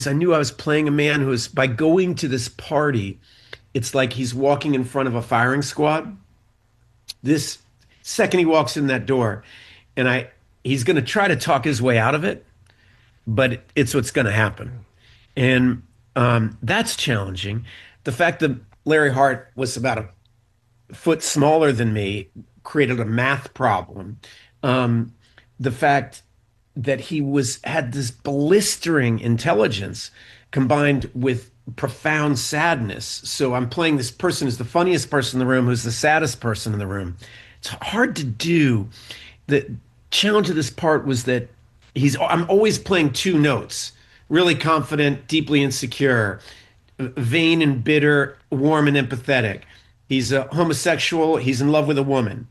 I knew I was playing a man who was, by going to this party, it's like he's walking in front of a firing squad. This second he walks in that door, and he's going to try to talk his way out of it, but it's what's going to happen. And that's challenging. The fact that Larry Hart was about a foot smaller than me created a math problem. Um, the fact that he was had this blistering intelligence combined with profound sadness. So I'm playing this person who's the funniest person in the room, who's the saddest person in the room. It's hard to do. The challenge of this part was that I'm always playing two notes, really confident, deeply insecure, vain and bitter, warm and empathetic. He's a homosexual. He's in love with a woman.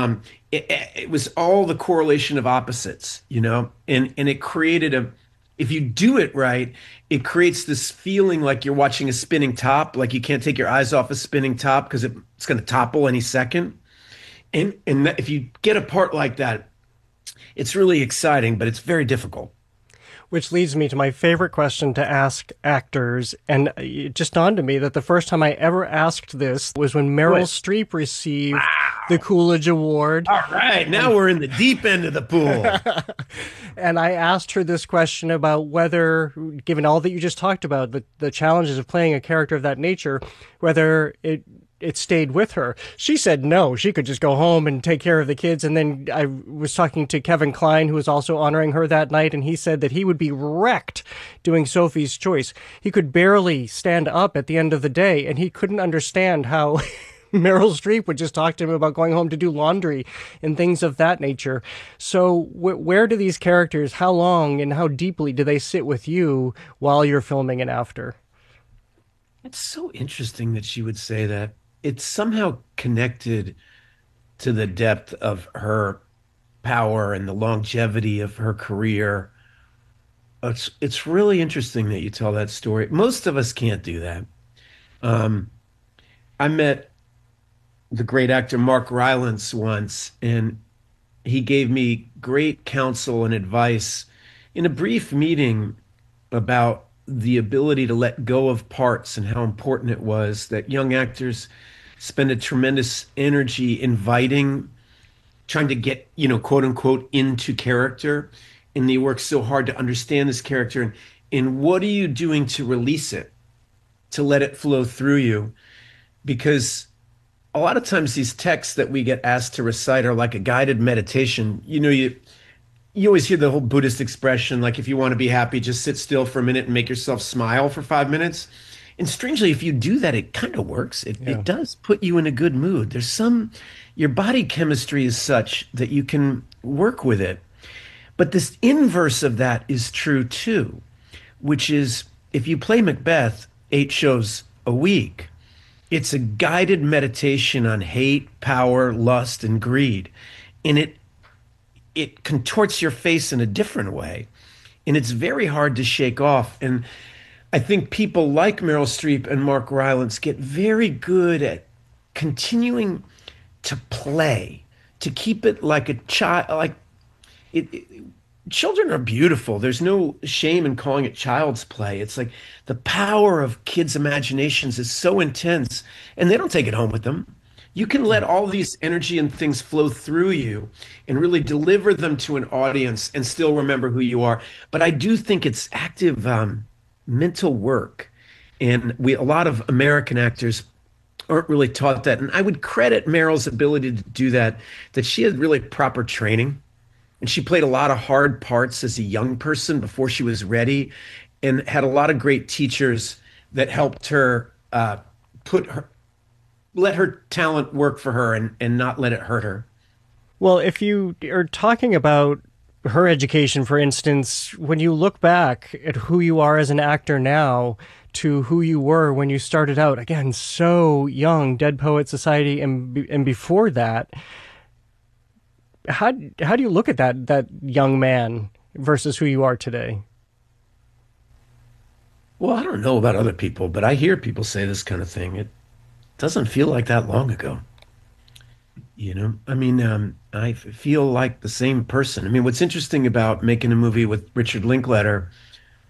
It was all the correlation of opposites, and it created if you do it right, it creates this feeling like you're watching a spinning top, like you can't take your eyes off a spinning top because it's going to topple any second. And if you get a part like that, it's really exciting, but it's very difficult. Which leads me to my favorite question to ask actors. And it just dawned to me that the first time I ever asked this was when Meryl What? Streep received the Wow. Coolidge Award. All right. Now we're in the deep end of the pool. And I asked her this question about whether, given all that you just talked about, the challenges of playing a character of that nature, whether it stayed with her. She said no, she could just go home and take care of the kids. And then I was talking to Kevin Kline, who was also honoring her that night, and he said that he would be wrecked doing Sophie's Choice. He could barely stand up at the end of the day, and he couldn't understand how Meryl Streep would just talk to him about going home to do laundry and things of that nature. So where do these characters, how long and how deeply do they sit with you while you're filming and after? It's so interesting that she would say that. It's somehow connected to the depth of her power and the longevity of her career. It's really interesting that you tell that story. Most of us can't do that. Um, I met the great actor Mark Rylance once, and he gave me great counsel and advice in a brief meeting about the ability to let go of parts and how important it was that young actors spend a tremendous energy inviting, trying to get, quote unquote, into character. And they work so hard to understand this character. And what are you doing to release it, to let it flow through you? Because a lot of times these texts that we get asked to recite are like a guided meditation. You always hear the whole Buddhist expression, like if you want to be happy, just sit still for a minute and make yourself smile for 5 minutes. And strangely, if you do that, it kind of works. It, Yeah. it does put you in a good mood. Your body chemistry is such that you can work with it. But this inverse of that is true too, which is if you play Macbeth 8 shows a week, it's a guided meditation on hate, power, lust, and greed. And it contorts your face in a different way. And it's very hard to shake off. And I think people like Meryl Streep and Mark Rylance get very good at continuing to play, to keep it like a child. Like it, children are beautiful. There's no shame in calling it child's play. It's like the power of kids' imaginations is so intense, and they don't take it home with them. You can let all these energy and things flow through you and really deliver them to an audience and still remember who you are. But I do think it's active mental work. And a lot of American actors aren't really taught that. And I would credit Meryl's ability to do that, that she had really proper training. And she played a lot of hard parts as a young person before she was ready, and had a lot of great teachers that helped her put her let her talent work for her and not let it hurt her. Well, if you are talking about her education, for instance, when you look back at who you are as an actor now to who you were when you started out, again, so young, Dead Poet Society, and before that, how do you look at that young man versus who you are today? Well, I don't know about other people, but I hear people say this kind of thing. It doesn't feel like that long ago. I mean, feel like the same person. I mean, what's interesting about making a movie with Richard Linklater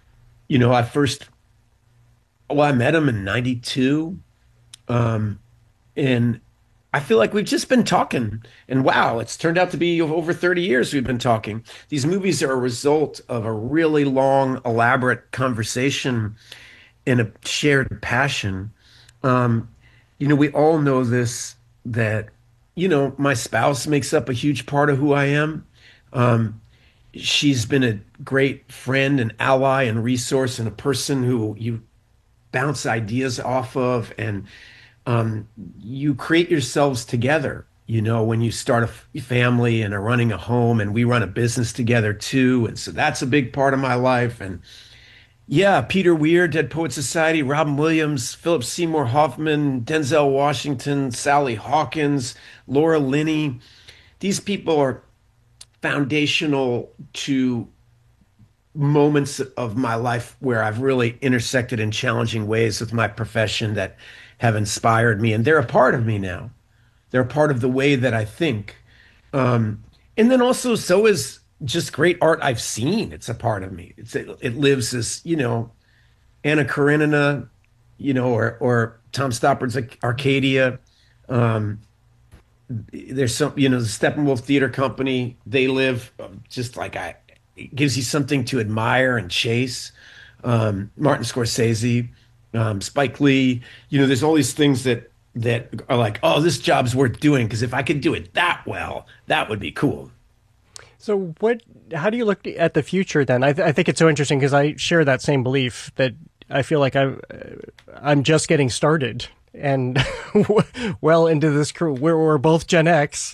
I first, well, I met him in 92. Um, and I feel like we've just been talking. And wow, it's turned out to be over 30 years we've been talking. These movies are a result of a really long, elaborate conversation and a shared passion. Um, we all know this that, my spouse makes up a huge part of who I am. Um, she's been a great friend and ally and resource and a person who you bounce ideas off of, and um, you create yourselves together. When you start a family and are running a home, and we run a business together too. And so that's a big part of my life. And yeah, Peter Weir, Dead Poet Society, Robin Williams, Philip Seymour Hoffman, Denzel Washington, Sally Hawkins, Laura Linney. These people are foundational to moments of my life where I've really intersected in challenging ways with my profession that have inspired me. And they're a part of me now. They're a part of the way that I think. And then also, so is just great art I've seen. It's a part of me. It lives as, Anna Karenina, or Tom Stoppard's Arcadia. Um, there's some, the Steppenwolf Theater Company. They live just like it gives you something to admire and chase. Martin Scorsese, Spike Lee. There's all these things that are like, oh, this job's worth doing because if I could do it that well, that would be cool. So how do you look at the future then? I think it's so interesting because I share that same belief that I feel like I'm just getting started and well into this crew. We're both Gen X.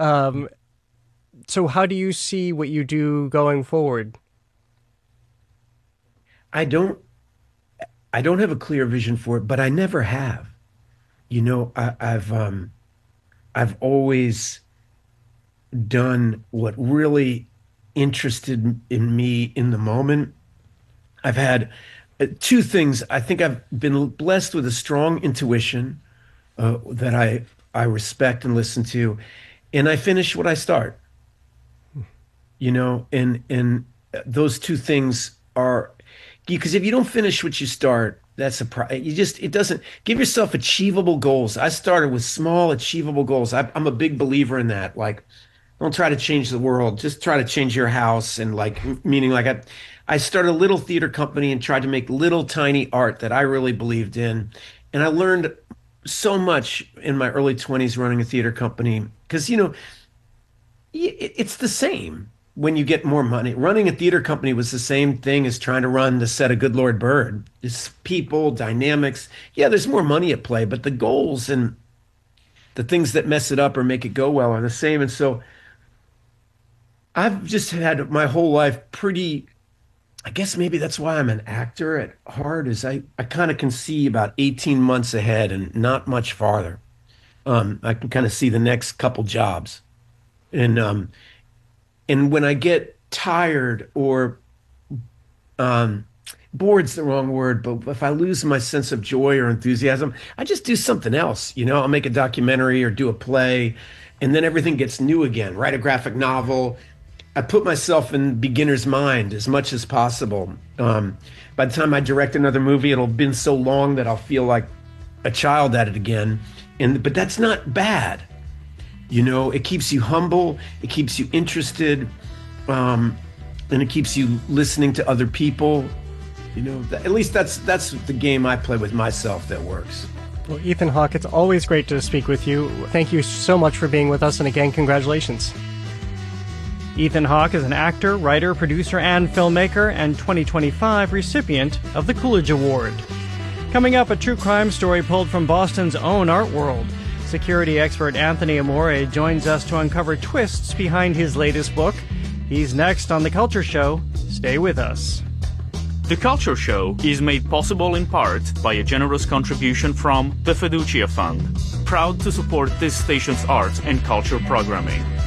So how do you see what you do going forward? I don't have a clear vision for it, but I never have. I've always done what really interested in me in the moment. I've had two things. I think I've been blessed with a strong intuition that I respect and listen to, and I finish what I start. And those two things are because if you don't finish what you start, that's it doesn't give yourself achievable goals. I started with small achievable goals. I'm a big believer in that. Like, don't try to change the world. Just try to change your house. And meaning I started a little theater company and tried to make little tiny art that I really believed in. And I learned so much in my early 20s running a theater company because, it's the same when you get more money. Running a theater company was the same thing as trying to run the set of Good Lord Bird. It's people, dynamics. Yeah, there's more money at play, but the goals and the things that mess it up or make it go well are the same. And so I've just had my whole life I guess maybe that's why I'm an actor at heart, is I kind of can see about 18 months ahead and not much farther. I can kind of see the next couple jobs. And when I get tired or bored's the wrong word, but if I lose my sense of joy or enthusiasm, I just do something else. I'll make a documentary or do a play, and then everything gets new again. Write a graphic novel. I put myself in beginner's mind as much as possible. By the time I direct another movie, it'll have been so long that I'll feel like a child at it again. But that's not bad. It keeps you humble, it keeps you interested, and it keeps you listening to other people. At least that's the game I play with myself that works. Well, Ethan Hawke, it's always great to speak with you. Thank you so much for being with us, and again, congratulations. Ethan Hawke is an actor, writer, producer, and filmmaker, and 2025 recipient of the Coolidge Award. Coming up, a true crime story pulled from Boston's own art world. Security expert Anthony Amore joins us to uncover twists behind his latest book. He's next on The Culture Show. Stay with us. The Culture Show is made possible in part by a generous contribution from the Fiducia Fund, proud to support this station's arts and culture programming.